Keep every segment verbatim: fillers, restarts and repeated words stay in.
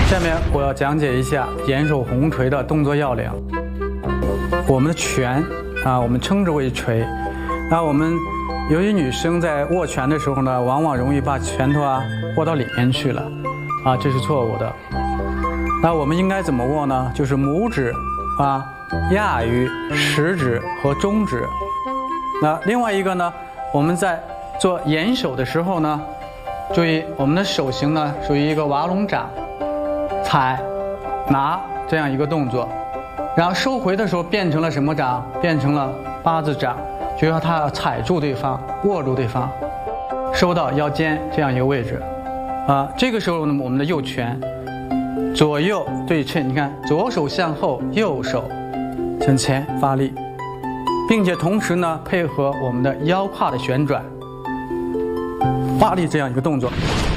下面我要讲解一下岩手红锤的动作要领。我们的拳啊，我们称之为锤。那我们由于女生在握拳的时候呢，往往容易把拳头啊握到里面去了，啊，这是错误的。那我们应该怎么握呢？就是拇指啊压于食指和中指。那另外一个呢，我们在做岩手的时候呢，注意我们的手型呢属于一个瓦龙掌。踩、拿这样一个动作，然后收回的时候变成了什么掌？变成了八字掌，就要他踩住对方，握住对方，收到腰间这样一个位置。啊，这个时候呢，我们的右拳左右对称，你看左手向后，右手向前发力，并且同时呢配合我们的腰胯的旋转，发力这样一个动作。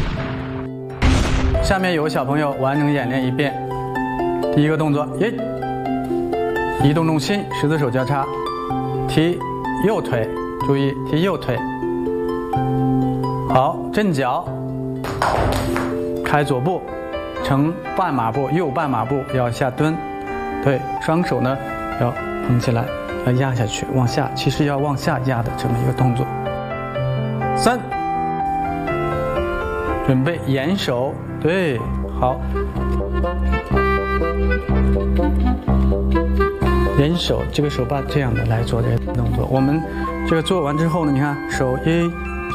下面有个小朋友完整演练一遍。第一个动作，一，移动重心，十字手交叉，提右腿，注意提右腿。好，震脚，开左步，呈半马步，右半马步要下蹲，对，双手呢要捧起来，要压下去，往下，其实要往下压的这么一个动作。三，准备掩手。对，好，人手这个手把这样的来做这个动作。我们这个做完之后呢，你看手一